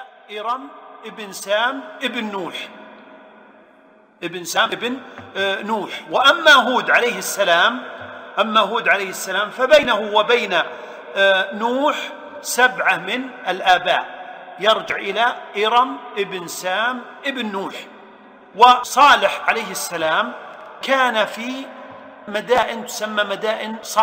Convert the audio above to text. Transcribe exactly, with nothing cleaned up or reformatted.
إرم ابن سام ابن نوح ابن سام ابن نوح. وأما هود عليه السلام أما هود عليه السلام فبينه وبين نوح سبعة من الآباء، يرجع إلى إرم ابن سام ابن نوح. وصالح عليه السلام كان في مدائن تسمى مدائن صالح